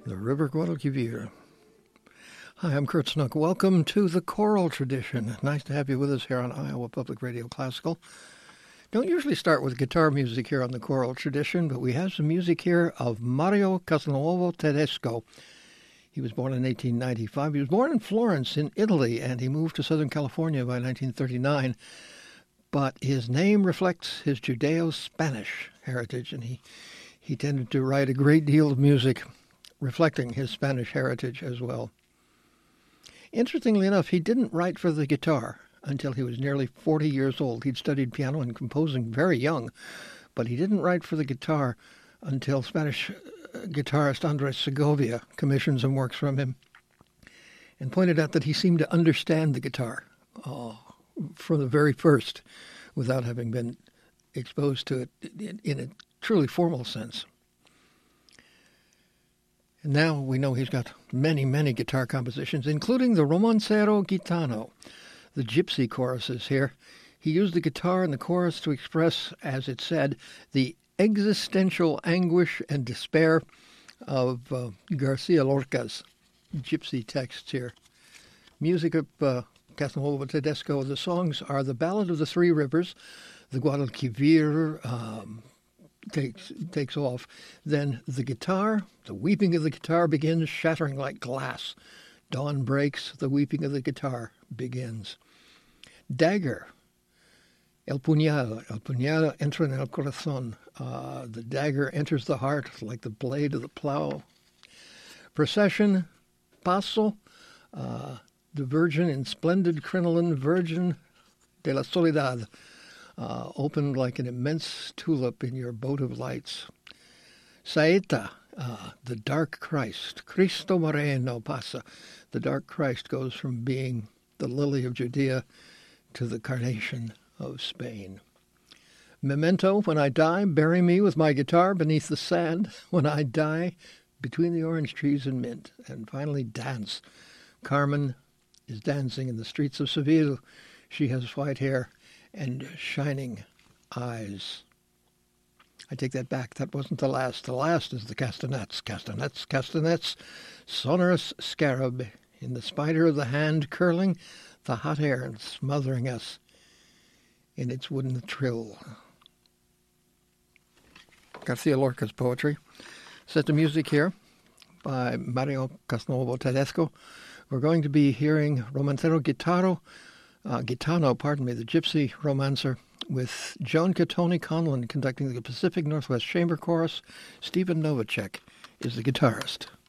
The River Guadalquivir. Hi, I'm Kurt Snook. Welcome to the choral tradition. Nice to have you with us here on Iowa Public Radio Classical. Don't usually start with guitar music here on the choral tradition, but we have some music here of Mario Castelnuovo Tedesco. He was born in 1895. He was born in Florence in Italy, and he moved to Southern California by 1939. But his name reflects his Judeo-Spanish heritage, and he tended to write a great deal of music reflecting his Spanish heritage as well. Interestingly enough, he didn't write for the guitar until he was nearly 40 years old. He'd studied piano and composing very young, but he didn't write for the guitar until Spanish guitarist Andres Segovia commissioned some works from him and pointed out that he seemed to understand the guitar from the very first without having been exposed to it in a truly formal sense. And now we know he's got many, many guitar compositions, including the Romancero Gitano, the gypsy choruses here. He used the guitar in the chorus to express, as it said, the existential anguish and despair of Garcia Lorca's gypsy texts here. Music of Castelnuovo Tedesco. The songs are The Ballad of the Three Rivers, the Guadalquivir takes off. Then the guitar, the weeping of the guitar begins, shattering like glass. Dawn breaks, the weeping of the guitar begins. Dagger, el puñal entra en el corazón. The dagger enters the heart like the blade of the plow. Procession, paso, the Virgin in splendid crinoline, Virgin de la Soledad, opened like an immense tulip in your boat of lights. Saeta, the dark Christ, Cristo Moreno pasa. The dark Christ goes from being the lily of Judea to the carnation of Spain. Memento, when I die, bury me with my guitar beneath the sand. When I die, between the orange trees and mint. And finally, dance. Carmen is dancing in the streets of Seville. She has white hair and shining eyes. I take that back. That wasn't the last. The last is the castanets. Castanets, castanets, sonorous scarab, in the spider of the hand curling the hot air and smothering us in its wooden trill. Garcia Lorca's poetry. Set to music here by Mario Castelnuovo Tedesco. We're going to be hearing Romancero Gitano, the gypsy romancer, with Joan Catoni Conlon conducting the Pacific Northwest Chamber Chorus. Stephen Novacek is the guitarist.